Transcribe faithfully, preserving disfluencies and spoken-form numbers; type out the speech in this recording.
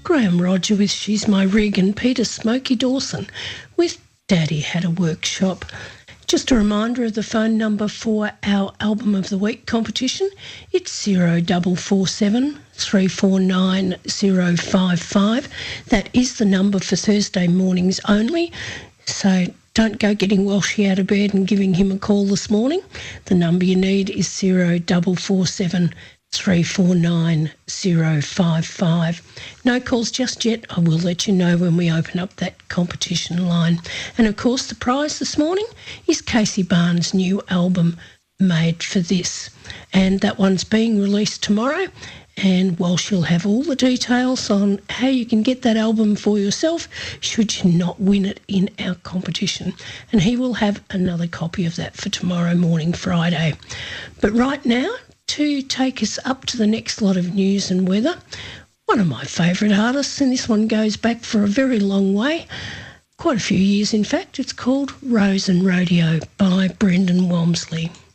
Graham Roger with She's My Rig, and Peter Smokey Dawson with Daddy Had a Workshop. Just a reminder of the phone number for our Album of the Week competition. It's zero four four seven, three four nine, zero five five. That is the number for Thursday mornings only, so don't go getting Walshy out of bed and giving him a call this morning. The number you need is zero four four seven, three four nine, zero five five. No calls just yet. I will let you know when we open up that competition line. And of course the prize this morning is Casey Barnes' new album, Made for This. And that one's being released tomorrow, and Walsh will have all the details on how you can get that album for yourself should you not win it in our competition. And he will have another copy of that for tomorrow morning, Friday. But right now, to take us up to the next lot of news and weather, one of my favourite artists, and this one goes back for a very long way, quite a few years in fact. It's called Rose and Rodeo by Brendan Walmsley.